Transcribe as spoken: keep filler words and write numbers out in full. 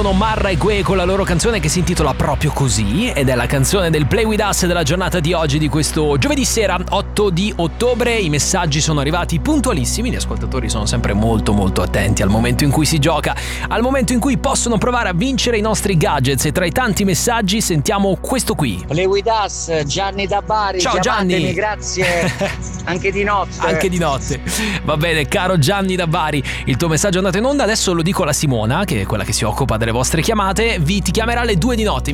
sono Marra e Gue con la loro canzone che si intitola proprio così ed è la canzone del Play With Us della giornata di oggi, di questo giovedì sera otto di ottobre. I messaggi sono arrivati puntualissimi, gli ascoltatori sono sempre molto molto attenti al momento in cui si gioca, al momento in cui possono provare a vincere i nostri gadgets, e tra i tanti messaggi sentiamo questo qui. Play With Us, Gianni da Bari. Ciao Gianni, grazie anche di notte. Anche di notte. Va bene, caro Gianni da Bari, il tuo messaggio è andato in onda. Adesso lo dico alla Simona, che è quella che si occupa delle vostre chiamate. Vi ti chiamerà alle due di notte.